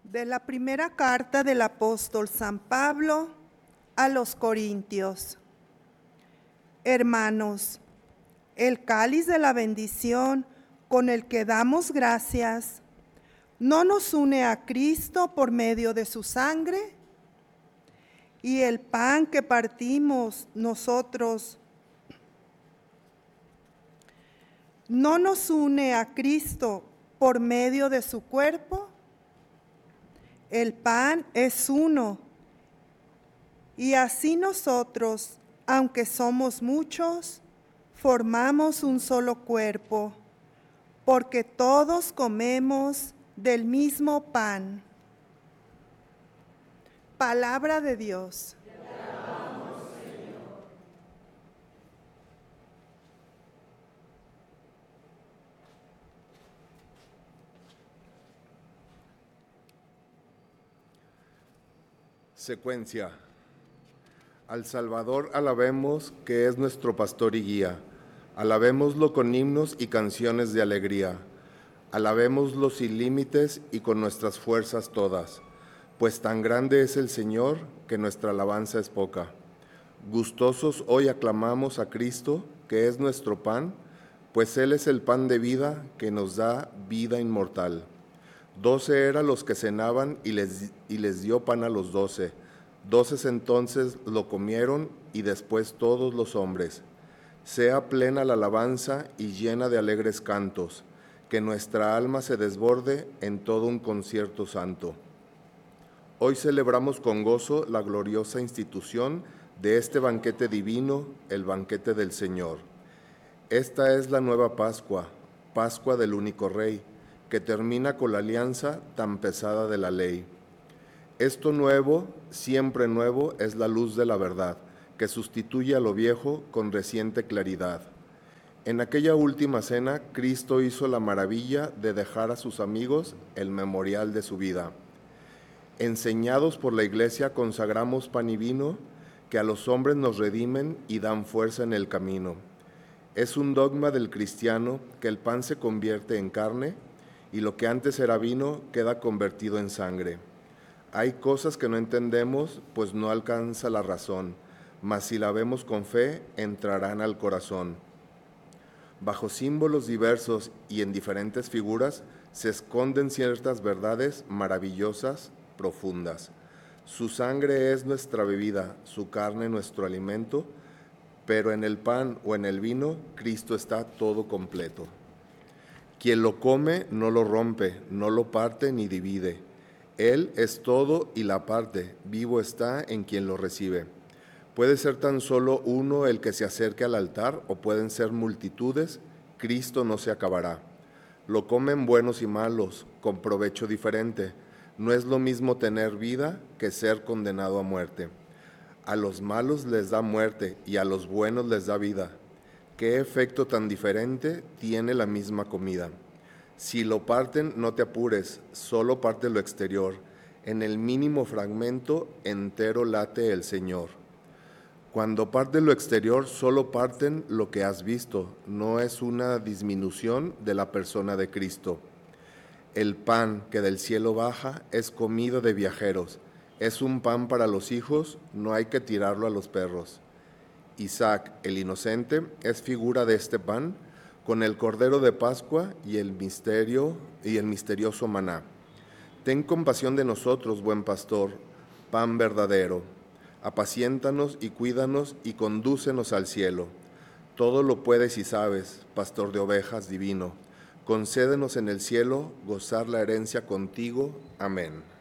De la primera carta del apóstol San Pablo a los Corintios. Hermanos, el cáliz de la bendición con el que damos gracias, ¿no nos une a Cristo por medio de su sangre? Y el pan que partimos nosotros, ¿no nos une a Cristo por medio de su cuerpo? El pan es uno, y así nosotros, aunque somos muchos, formamos un solo cuerpo, porque todos comemos del mismo pan. Palabra de Dios. Te alabamos, Señor. Secuencia. Al Salvador alabemos, que es nuestro pastor y guía. Alabémoslo con himnos y canciones de alegría. Alabémoslo sin límites y con nuestras fuerzas todas, pues tan grande es el Señor que nuestra alabanza es poca. Gustosos hoy aclamamos a Cristo, que es nuestro pan, pues Él es el pan de vida que nos da vida inmortal. 12 eran los que cenaban y les dio pan a los 12. 12 entonces lo comieron y después todos los hombres. Sea plena la alabanza y llena de alegres cantos, que nuestra alma se desborde en todo un concierto santo. Hoy celebramos con gozo la gloriosa institución de este banquete divino, el banquete del Señor. Esta es la nueva Pascua, Pascua del único Rey, que termina con la alianza tan pesada de la ley. Esto nuevo, siempre nuevo, es la luz de la verdad, que sustituye a lo viejo con reciente claridad. En aquella última cena, Cristo hizo la maravilla de dejar a sus amigos el memorial de su vida. Enseñados por la Iglesia, consagramos pan y vino, que a los hombres nos redimen y dan fuerza en el camino. Es un dogma del cristiano que el pan se convierte en carne y lo que antes era vino queda convertido en sangre. Hay cosas que no entendemos, pues no alcanza la razón, mas si la vemos con fe, entrarán al corazón. Bajo símbolos diversos y en diferentes figuras se esconden ciertas verdades maravillosas, profundas. Su sangre es nuestra bebida, su carne nuestro alimento, pero en el pan o en el vino, Cristo está todo completo. Quien lo come no lo rompe, no lo parte ni divide. Él es todo y la parte, vivo está en quien lo recibe. Puede ser tan solo uno el que se acerque al altar o pueden ser multitudes, Cristo no se acabará. Lo comen buenos y malos, con provecho diferente. No es lo mismo tener vida que ser condenado a muerte. A los malos les da muerte y a los buenos les da vida. ¿Qué efecto tan diferente tiene la misma comida? Si lo parten, no te apures, solo parte lo exterior. En el mínimo fragmento entero late el Señor. Cuando parte lo exterior, solo parten lo que has visto, no es una disminución de la persona de Cristo. El pan que del cielo baja es comida de viajeros, es un pan para los hijos, no hay que tirarlo a los perros. Isaac, el inocente, es figura de este pan, con el cordero de Pascua y el misterioso maná. Ten compasión de nosotros, buen pastor, pan verdadero. Apaciéntanos y cuídanos y condúcenos al cielo. Todo lo puedes y sabes, pastor de ovejas divino. Concédenos en el cielo gozar la herencia contigo. Amén.